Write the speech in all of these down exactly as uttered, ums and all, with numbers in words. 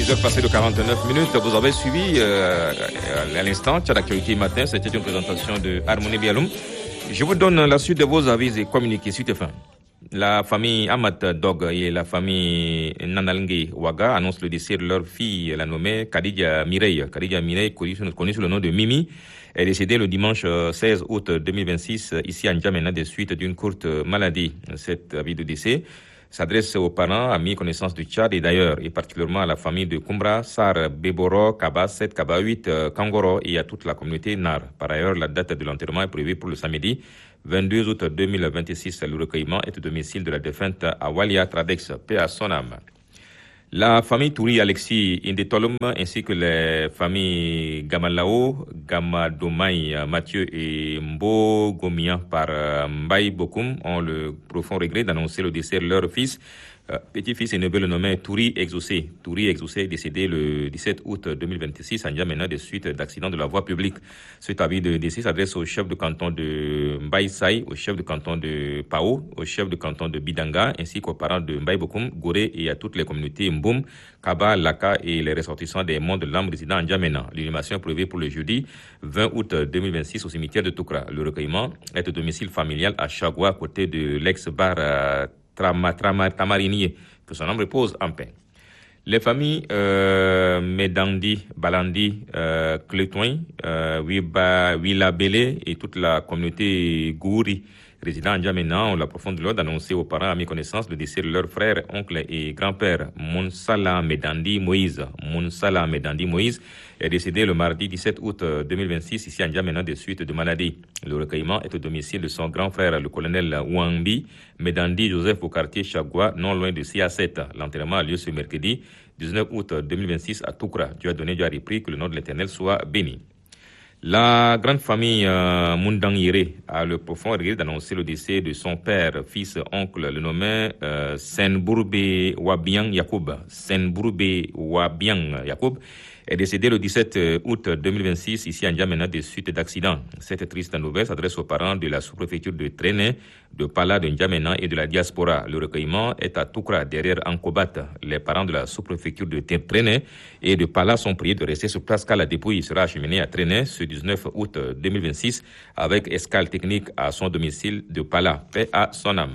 dix heures passées de quarante-neuf minutes, vous avez suivi euh, à l'instant, Tchad Actualité matin, c'était une présentation de Harmonie Bialoum. Je vous donne la suite de vos avis et communiqués suite et fin. La famille Amat Dog et la famille Nanalnge Waga annoncent le décès de leur fille, la nommée Khadija Mireille. Khadija Mireille, connue sous le nom de Mimi, est décédée le dimanche seize août deux mille vingt-six ici à N'Djamena des suites d'une courte maladie. Cet avis de décès s'adresse aux parents, amis, connaissances du Tchad et d'ailleurs, et particulièrement à la famille de Kumbra, Sar, Beboro, Kaba sept, Kaba huit, Kangoro et à toute la communauté Nar. Par ailleurs, la date de l'enterrement est prévue pour le samedi vingt-deux août deux mille vingt-six. Le recueillement est au domicile de la défunte à Walia Tradex, paix à son âme. La famille Touri Alexis Indetolum ainsi que les familles Gamalao, Gamadomai Mathieu et Mbo Gomian par Mbaye Bokoum ont le profond regret d'annoncer le décès de leur fils, euh, petit-fils et neveu le nommé Touri Exaucé. Touri Exaucé décédé le dix-sept août deux mille vingt-six à N'Djamena des suites d'accident de la voie publique. Cet avis de décès s'adresse au chef de canton de Mbaye Saï, au chef de canton de Pao, au chef de canton de Bidanga ainsi qu'aux parents de Mbaye Bokoum, Goré et à toutes les communautés Mboum, Kaba, Laka et les ressortissants des monts de l'âme résidant à N'Djamena. L'inhumation est prévue pour le jeudi vingt août deux mille vingt-six au cimetière de Toukra. Le recueillement est au domicile familial à Chagua, à côté de l'ex-bar euh, Trama, Trama, Tamarinier, que son âme repose en paix. Les familles euh, Medandi, Balandi, euh, Clétoin, euh, Wiba, Wilabele et toute la communauté Gouri résidant à N'Djamena ont la profonde douleur d'annoncer aux parents à mes connaissances le décès de leurs frères, oncles et grands-pères. Mounsala Medandi Moïse. Mounsala Medandi Moïse est décédé le mardi dix-sept août deux mille vingt-six ici à N'Djamena des suites de maladie. Le recueillement est au domicile de son grand frère, le colonel Ouambi Medandi Joseph au quartier Chagua, non loin de C A sept. L'enterrement a lieu ce mercredi dix-neuf août deux mille vingt-six à Toukra. Dieu a donné, Dieu a repris, que le nom de l'Éternel soit béni. La grande famille euh, Mundang Yere a le profond regret d'annoncer le décès de son père, fils, oncle, le nommé euh, Senbourbe Wabiang Yacoub. Senbourbe Wabiang Yacoub est décédé le dix-sept août deux mille vingt-six ici à N'Djamena des suites d'accident. Cette triste nouvelle s'adresse aux parents de la sous-préfecture de Trené, de Pala, de N'Djamena et de la diaspora. Le recueillement est à Toukra, derrière Ankobat. Les parents de la sous-préfecture de Trené et de Pala sont priés de rester sur place car la dépouille sera acheminée à Trené ce dix-neuf août deux mille vingt-six avec escale technique à son domicile de Pala. Paix à son âme.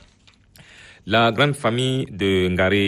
La grande famille de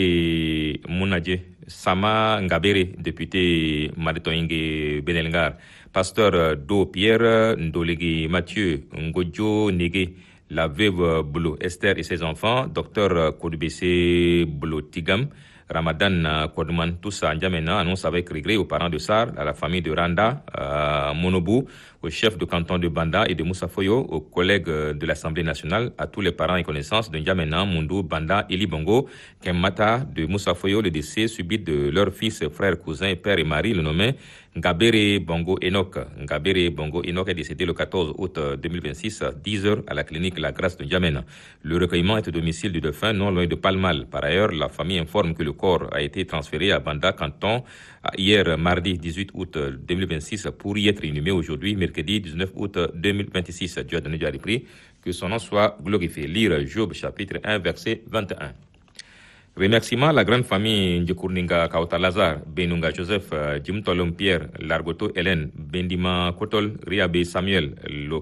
Ngare Mounadje, Sama Ngabere, député Maritoinge Benelgar, pasteur Do Pierre, Ndolegi Mathieu, Ngodjo Nege, la veuve Blo Esther et ses enfants, docteur Kodubese Blo Tigam, Ramadan Kodman, tous à N'Djamena, annonce avec regret aux parents de Sar, à la famille de Randa, à Monobu, au chef de canton de Banda et de Moussafoyo, aux collègues de l'Assemblée nationale, à tous les parents et connaissances de N'Djamena, Mundu, Banda, Eli Bongo, Kemmata, de Moussafoyo, le décès subit de leur fils, frère, cousin, père et mari, le nommé Ngabere Bongo Enoch. Ngabere Bongo Enoch est décédé le quatorze août deux mille vingt-six à dix heures à la clinique La Grâce de N'Djamena. Le recueillement est au domicile du défunt, non loin de Palmal. Par ailleurs, la famille informe que le corps a été transféré à Banda Canton hier mardi dix-huit août deux mille vingt-six pour y être inhumé aujourd'hui, mercredi dix-neuf août deux mille vingt-six. Dieu a donné, Dieu a repris, que son nom soit glorifié. Lire Job chapitre un verset vingt et un. Remerciements à la grande famille Ndjekourninga Kauta Lazare, Benunga Joseph, Jim Tolom Pierre, Largoto Hélène, Bendima Kotol, Riabe Samuel,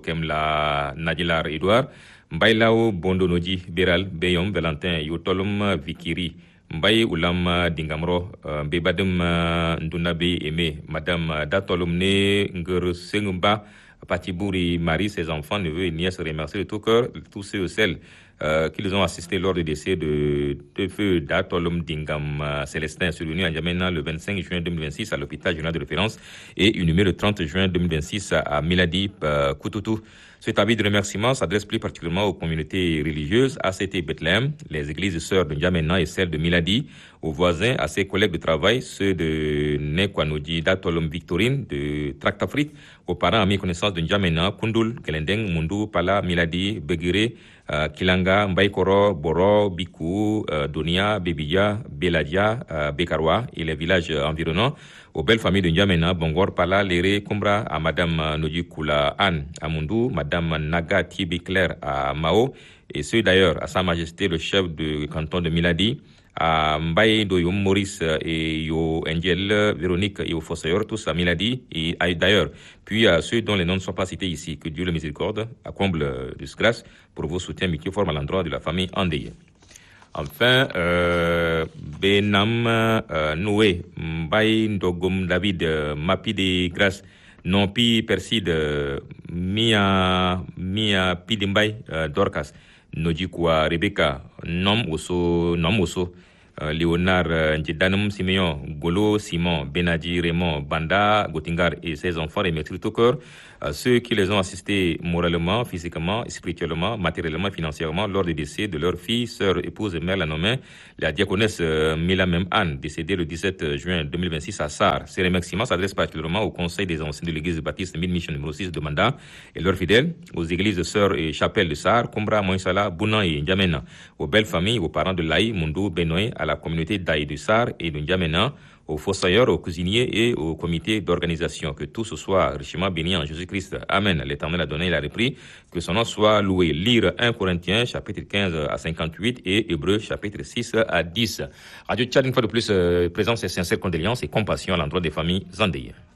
Lokemla Nadilar Edouard, Mbailao Bondonoji Beral, Beyom Valentin, Yotolom Vikiri, Mbaye Oulam Dingamro, Bebadem Ndunabe Aimé, Madame Datolomne Ngere Sengumba, Patibouri Marie, ses enfants, neveux et nièces, remercier de tout cœur tous ceux et celles euh, qui les ont assistés lors du décès de, de feu Datolom Dingam euh, Célestin, survenu à N'Djamena le vingt-cinq juin deux mille vingt-six à l'hôpital général de référence et inhumé le trente juin deux mille vingt-six à Miladi, euh, Koutoutou. Cet avis de remerciement s'adresse plus particulièrement aux communautés religieuses, A C T Bethléem, les églises sœurs de N'Djamena et celles de Miladi, aux voisins, à ses collègues de travail, ceux de Nekwanodi, Datolom Victorine, de Tractafrique, aux parents, amis, connaissances de N'Djamena, Kundul, Kelendeng, Mundu, Pala, Miladi, Begire, uh, Kilanga, Mbaikoro, Boro, Bikou, uh, Donia, Bebiya, Beladia, uh, Bekarwa et les villages environnants, aux belles familles de N'Djamena, Bongor, Pala, Léré, Kumbra, à Madame Nodi Kula Anne, à Mundu, Madame Naga Tibi Claire à Mao, et ceux d'ailleurs à Sa Majesté le chef du canton de Miladi, à Mbaye Doyum, Maurice et Yo Angel, Véronique et au Fossoyeur, tous à Miladi et d'ailleurs. Puis à ceux dont les noms ne sont pas cités ici, que Dieu le miséricorde, à comble de grâce pour vos soutiens amitiés formes à l'endroit de la famille endeuillée. Enfin, euh, Benam euh, Noé, Mbaye Ndogum David, euh, Mapi de grâce, Nompi Perside, Mia Mia Pidimbaye, euh, Dorcas, Nojikwa Rebecca, Nom Oso, Nom Oso, euh, Léonard euh, Njedanum Simeon, Golo Simon, Benadi Raymond, Banda, Gotingar et ses enfants, et maîtres tout cœur, euh, ceux qui les ont assistés moralement, physiquement, spirituellement, matériellement, financièrement lors du décès de leur fille, sœur, épouse et mère la nommée, la diaconesse euh, Milamem Anne, décédée le dix-sept juin deux mille vingt-six à Sarre. Ces remerciements s'adressent particulièrement au Conseil des anciens de l'église baptiste Mille Mission numéro six de Manda et leurs fidèles, aux églises de sœurs et chapelles de Sarre, Kumbra, Moïsala, Bounan et N'Djamena, aux belles familles, aux parents de Laï, Mundo, Benoît, à la communauté d'Aï de Sarre et de N'Djamena, aux fossoyeurs, aux cuisiniers et au comité d'organisation. Que tout ce soit richement béni en Jésus-Christ. Amen. L'Éternel a donné, il a repris. Que son nom soit loué. Lire un Corinthiens, chapitre quinze à cinquante-huit et Hébreux, chapitre six à dix. Radio Tchad, une fois de plus, euh, présence et sincère condoléances et compassion à l'endroit des familles endeuillées.